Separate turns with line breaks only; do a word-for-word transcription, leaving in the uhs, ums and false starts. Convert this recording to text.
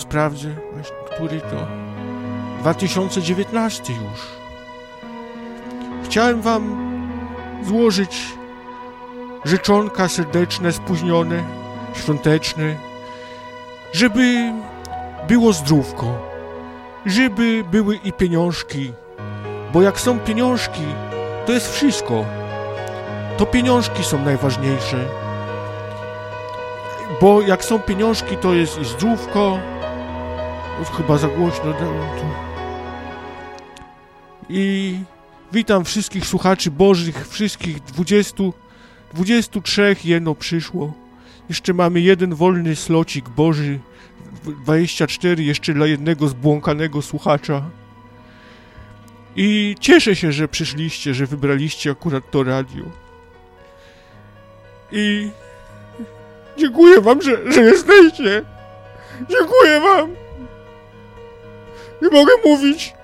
sprawdzę, właśnie, który to... dwa tysiące dziewiętnasty już. Chciałem wam złożyć życzonka serdeczne, spóźnione, świąteczne, żeby było zdrówko, żeby były i pieniążki, bo jak są pieniążki, to jest wszystko. To pieniążki są najważniejsze, bo jak są pieniążki, to jest i zdrówko. Uf, chyba za głośno dałem tu. I witam wszystkich słuchaczy bożych, wszystkich dwudziestu, dwudziestu trzech jeno przyszło. Jeszcze mamy jeden wolny slocik boży, dwadzieścia cztery jeszcze dla jednego zbłąkanego słuchacza. I cieszę się, że przyszliście, że wybraliście akurat to radio. I dziękuję wam, że, że jesteście. Dziękuję wam. Nie mogę mówić.